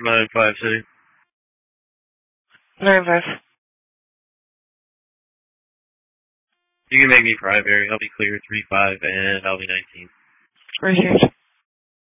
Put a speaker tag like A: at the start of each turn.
A: 9-5 City.
B: 9-5.
A: You can make me primary. I'll be clear 3-5, and I'll be 19.
B: Appreciate you.